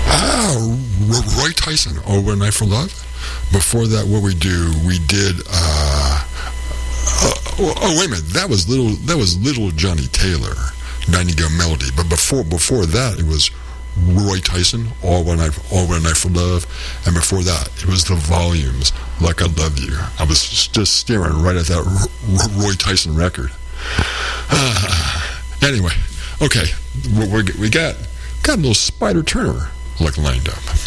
Roy Tyson, Over a Night for Love. Before that, what we did. Wait a minute, that was little Johnny Taylor, Nightingale Melody. But before that, it was Roy Tyson, Over a Night for Love, and before that, it was the Volumes, Like I Love You. I was just staring right at that Roy Tyson record. Anyway, okay, we got a little Spider Turner lined up.